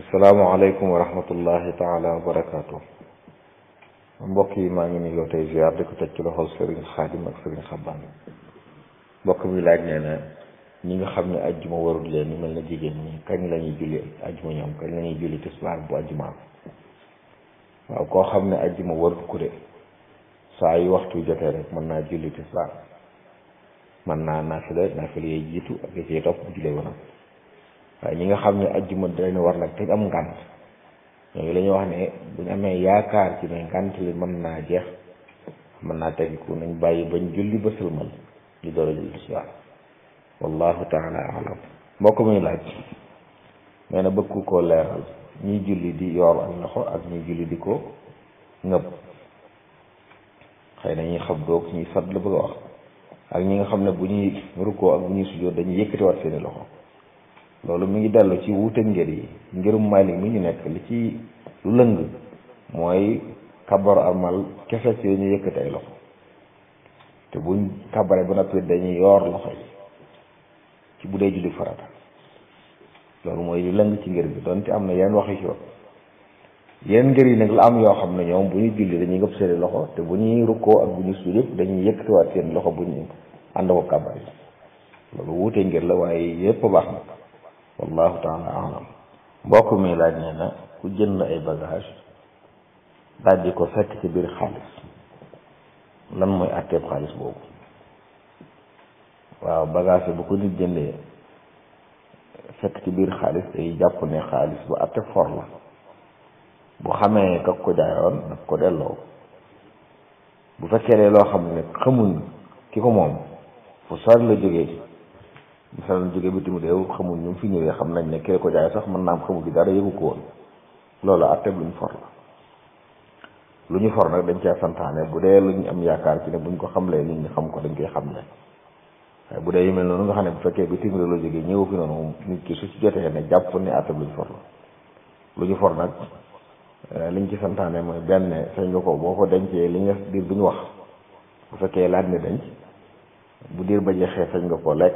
salaamaaleykum wa rahmatullahi taala wa barakaatu. mbokk yi maa ngi nuyoo tey ziar di ko teg ci loxol Serigne Khadim ak Serigne Xabbaan. mbokk mi laaj nee na ñi nga xam ne ajjuma warul leen ni mel na jigéen ñi kañ la ñuy julli ajjuma ñoom kañ la ñuy julli tisbaar bu ajjumaam. waaw koo xam ne ajjuma warul ku de saa yu waxtu jotee rek mën naa julli tisbaar mën naa naafila yee jiitu ak yi ciy topp bu jullee woon waaye ñi nga xam ne ajjuma dana war nag te am ngànt ñooñu la ñuy wax ne bu ñu amee yaakaar ci ne ngànt li mën naa jeex mën naa tegiku nañ bàyyi bañ julli ba sëlmal ñu door a julli tisbaar wallahu taala alam. mbokk muy laaj nee na bëgg koo leeral ñiy julli di yor ak loxo ak ñiy julli di ko ngëb xëy na ñuy xam doog ñuy sat la bëgg a wax ak ñi nga xam ne bu ñuy rukkoo ak bu ñuy sujjóot dañuy yëkkatiwaat seeni loxo. loolu mi ngi dellu ci wuute ngër yi ngërum Maalik mi ñu nekk li ci lu lëng mooy kabar amal kese ci ñu yëkkati ay loxo te buñ kabare ba noppi dañuy yoor loxo yi ci bu dee julli farata loolu mooy li lëng ci ngër bi donte am na yenn waxi ci wax yenn ngër yi nag la am yoo xam ne ñoom bu ñuy julli dañuy ngëpp seeni loxo te bu ñuy rukkoo ak bu ñuy sujjóot yëpp dañuy yëkkatiwaat seen loxo bu ñu ànd ko kabar yi loolu wuute ngër la waaye yëpp baax na wallahu taala alam. mbokk mi laaj nee na ku jënd ay bagage daal di ko fekk ci biir xaalis lan mooy àtteeb xaalis boobu. waaw bagage yi bu ko nit jëndee fekk ci biir xaalis day jàpp ne xaalis bu àtte for la bu xamee kak ko jaayoon daf ko delloo bu fekkee ne loo xam ne xamuñ ki ko moom fu sori la jógee misaal jóge bitim réew xamul ñu fi ñëwee xam nañ ne kee ko jaay sax mën naa am xamul gi dara yëgu ko woon loolu atteb lu ñu for la lu ñu for nag dañ cee santaane bu dee lu ñu am yaakaar ci ne buñ ko xamlee nit ñi xam ko dañ koy xam ne waaye bu dee yu mel noonu nga xam ne bu fekkee bitim réew la jógee ñëw fi noonu nit ki su ci jotee ne jàpp ne atteb lu ñu for la lu ñu for nag liñ ci santaane mooy benn sañ nga ko boo ko dencee li nga diir bu ñu wax bu fekkee laaj ne denc bu diir ba jeexee sañ nga ko lekk